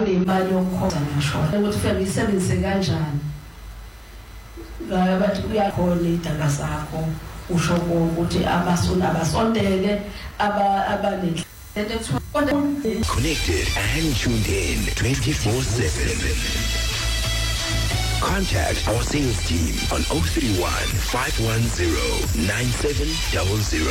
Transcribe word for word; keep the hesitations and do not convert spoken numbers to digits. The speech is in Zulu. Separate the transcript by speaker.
Speaker 1: kunemali yokukhokha ngisho ukuthi ufike uyisebenzise kanjani la bathi uyakhona idala sakho usho ukuthi abasona abasondele aba abanenhle
Speaker 2: connected and tuned in twenty-four seven. Contact our sales team on oh three one, five one zero, nine seven zero zero.